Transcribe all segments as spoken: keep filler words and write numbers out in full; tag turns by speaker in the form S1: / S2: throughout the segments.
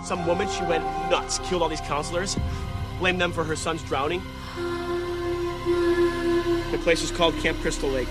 S1: Some woman, she went nuts, killed all these counselors, blamed them for her son's drowning. The place was called Camp Crystal Lake.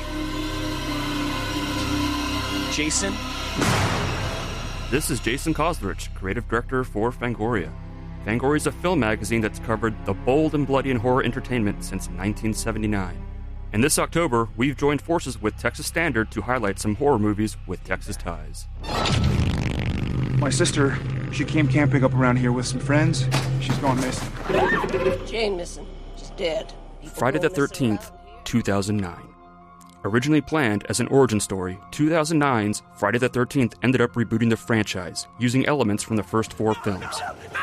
S1: Jason?
S2: This is Jason Koslerich, creative director for Fangoria. Fangoria is a film magazine that's covered the bold and bloody and horror entertainment since nineteen seventy-nine. And this October, we've joined forces with Texas Standard to highlight some horror movies with Texas ties.
S3: My sister, she came camping up around here with some friends. She's gone missing.
S4: She ain't missing. She's dead. People
S2: Friday the
S4: go missing
S2: thirteenth,
S4: around here.
S2: two thousand nine. Originally planned as an origin story, two thousand nine's Friday the thirteenth ended up rebooting the franchise, using elements from the first four films.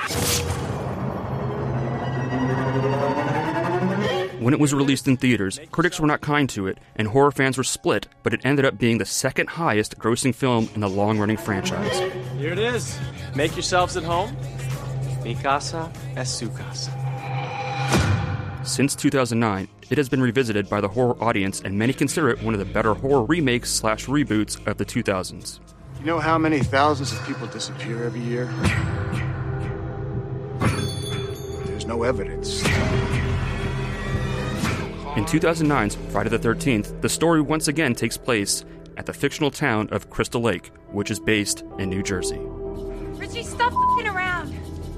S2: When it was released in theaters, critics were not kind to it, and horror fans were split, but it ended up being the second highest grossing film in the long-running franchise.
S1: Here it is. Make yourselves at home. Mi casa es su casa.
S2: Since two thousand nine, it has been revisited by the horror audience, and many consider it one of the better horror remakes slash reboots of the two thousands.
S3: You know how many thousands of people disappear every year? There's no evidence.
S2: In two thousand nine's Friday the thirteenth, the story once again takes place at the fictional town of Crystal Lake, which is based in New Jersey.
S5: Richie, stop f***ing around.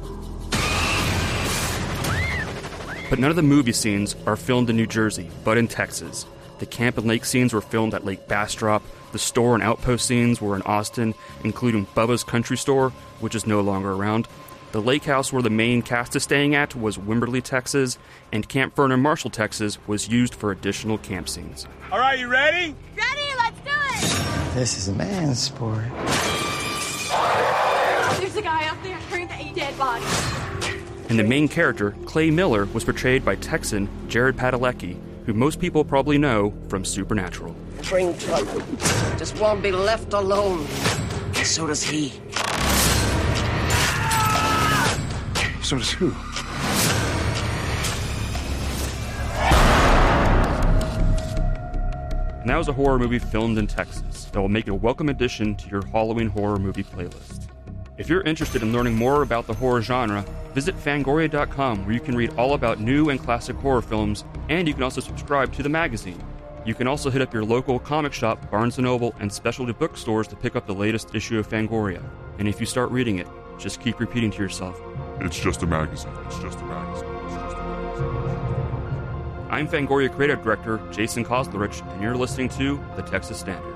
S2: But none of the movie scenes are filmed in New Jersey, but in Texas. The camp and lake scenes were filmed at Lake Bastrop. The store and outpost scenes were in Austin, including Bubba's Country Store, which is no longer around. The lake house where the main cast is staying at was Wimberley, Texas, and Camp Vernon Marshall, Texas was used for additional camp scenes.
S1: All right, you ready?
S5: Ready? Let's do it.
S6: This is a man's sport.
S5: There's a guy up there carrying the eight dead bodies.
S2: And the main character, Clay Miller, was portrayed by Texan Jared Padalecki, who most people probably know from Supernatural.
S4: Bring trouble. Just won't be left alone. And so does he.
S3: So does who?
S2: And that was a horror movie filmed in Texas that will make it a welcome addition to your Halloween horror movie playlist. If you're interested in learning more about the horror genre, visit Fangoria dot com, where you can read all about new and classic horror films, and you can also subscribe to the magazine. You can also hit up your local comic shop, Barnes and Noble, and specialty bookstores to pick up the latest issue of Fangoria. And if you start reading it, just keep repeating to yourself,
S7: It's just a magazine. It's just a magazine. It's just a magazine.
S2: I'm Fangoria Creative Director Jason Koslerich, and you're listening to The Texas Standard.